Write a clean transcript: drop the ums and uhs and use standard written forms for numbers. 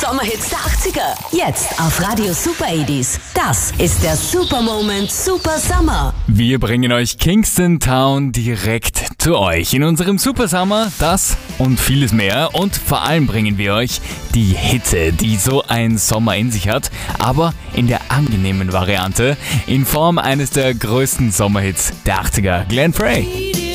Sommerhits der 80er. Jetzt auf Radio Super 80s. Das ist der Super Moment Super Summer. Wir bringen euch Kingston Town direkt zu euch in unserem Super Summer. Das und vieles mehr. Und vor allem bringen wir euch die Hitze, die so ein Sommer in sich hat, aber in der angenehmen Variante, in Form eines der größten Sommerhits der 80er, Glenn Frey.